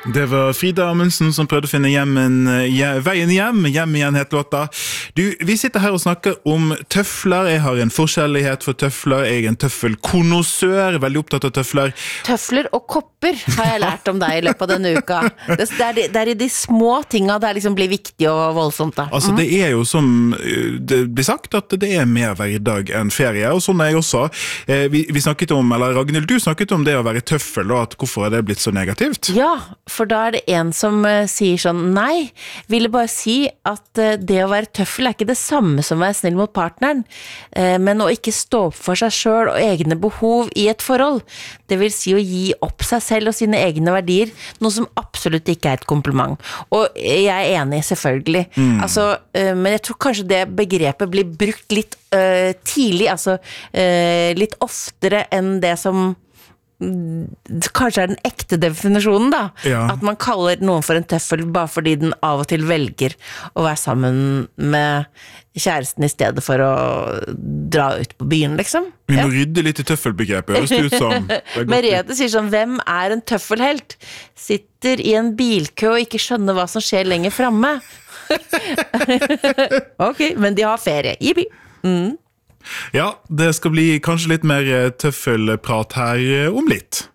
Det var Frida Amundsen som prøvde å finne veien hjem igjen het låta. Vi sitter her og snakker om tøfler. Jeg har en forskjellighet for tøfler. Jeg er en tøffelkonnoissør, veldig opptatt av tøfler. Tøfler og kopper har jeg lært om deg i løpet av denne uka. Det er i de små tingene det liksom blir viktig og voldsomt da. Altså det er jo som det blir sagt at det er mer hverdag enn ferie, og sånn er jeg også. Vi snakket om, eller Ragnhild, du snakket om det å være tøffel, og at hvorfor er det blitt så negativt? Ja, for da er det en som sier sånn, nei, ville bare si at det å være tøffel er ikke det samme som å være snill mot partneren, men å ikke stå opp for seg selv og egne behov i et forhold. Det vil si å gi opp seg selv og sine egne verdier, noe som absolutt ikke er et kompliment. Og jeg er enig, selvfølgelig. Altså, men jeg tror kanskje det begrepet blir brukt litt tidlig, altså litt oftere enn det som kanskje er den ekte definisjonen da, at man kaller noen for en tøffel bare fordi den av og til velger å være sammen med kjæresten i stedet for å dra ut på byen, liksom. Vi må rydde litt i tøffelbegrepet, høres det ut som. Merete sier sånn, hvem er en tøffelhelt? Sitter i en bilkø og ikke skjønner hva som skjer lenger fremme. Ok, men de har ferie. Jippi. Ja, det skal bli kanskje litt mer tøffelprat her om litt.